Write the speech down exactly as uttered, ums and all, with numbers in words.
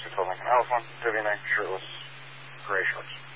Whiskey Twelve Lincoln Alpha, W nine, shirtless, gray shorts.